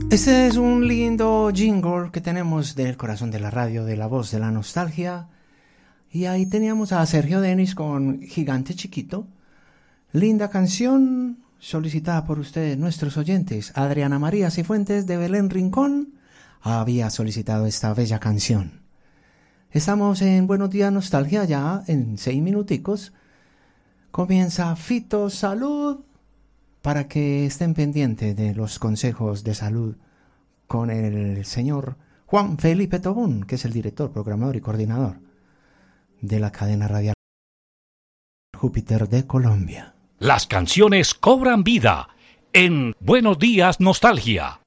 Este es un lindo jingle que tenemos del corazón de la radio, de la voz de la nostalgia. Y ahí teníamos a Sergio Denis con Gigante Chiquito. Linda canción solicitada por ustedes, nuestros oyentes. Adriana María Cifuentes de Belén Rincón había solicitado esta bella canción. Estamos en Buenos Días Nostalgia ya en 6 minuticos. Comienza Fito Salud para que estén pendientes de los consejos de salud con el señor Juan Felipe Tobón, que es el director, programador y coordinador de la cadena radial Júpiter de Colombia. Las canciones cobran vida en Buenos Días Nostalgia.